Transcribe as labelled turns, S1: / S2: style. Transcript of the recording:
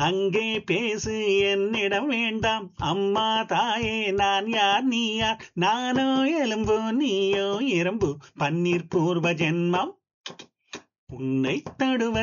S1: அங்கே பேசு என்னிடம் வேண்டாம் அம்மா தாயே நான் யார் நீ யார் நானோ எலும்பு நீயோ எறும்பு பன்னீர் பூர்வ ஜென்மம் உன்னை தடுவ